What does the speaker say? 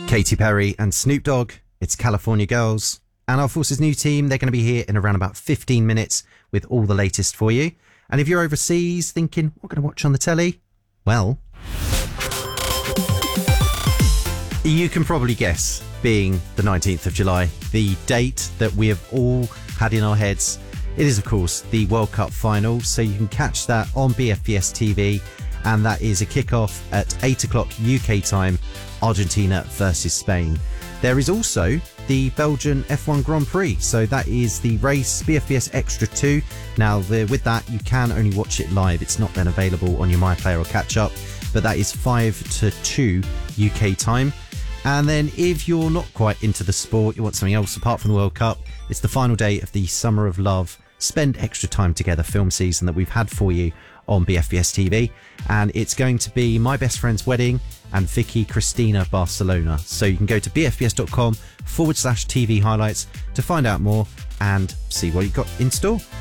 Katy Perry and Snoop Dogg, it's California Girls. And our Forces new team, they're going to be here in around about 15 minutes with all the latest for you. And if you're overseas thinking, what can I watch on the telly? Well, you can probably guess, being the 19th of July, the date that we have all had in our heads. It is, of course, the World Cup final, so you can catch that on BFBS TV, and that is a kickoff at 8 o'clock UK time, Argentina versus Spain. There is also the Belgian F1 Grand Prix, so that is the race BFBS Extra 2. Now, with that, you can only watch it live. It's not then available on your MyPlayer or catch-up, but that is 5 to 2 UK time. And then if you're not quite into the sport, you want something else apart from the World Cup, it's the final day of the Summer of Love Spend Extra Time Together film season that we've had for you on BFBS TV. And it's going to be My Best Friend's Wedding and Vicky Cristina Barcelona. So you can go to bfbs.com/TV highlights to find out more and see what you've got in store.